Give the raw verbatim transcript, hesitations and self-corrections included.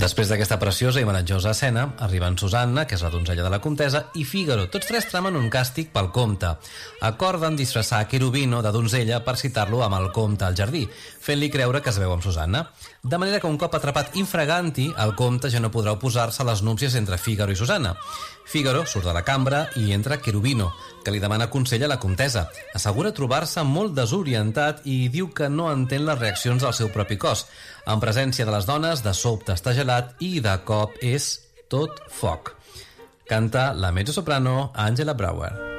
Després d'aquesta preciosa i homenatjosa escena, arriben Susanna, que és la donzella de la comtessa, i Fígaro. Tots tres tramen un càstig pel comte. Acorden disfressar Cherubino de donzella per citar-lo amb el comte al jardí, fent-li creure que es veu amb Susanna. De manera que un cop atrapat infraganti, el comte ja no podrà oposar-se a les núpcies entre Fígaro i Susanna. Fígaro surt de la cambra i entra Cherubino, que li demana consell a la comtessa. Assegura trobar-se molt desorientat i diu que no entén les reaccions del seu propi cos. En presència de les dones, de sobte està gelat i de cop és tot foc. Canta la mezzosoprano Angela Bauer.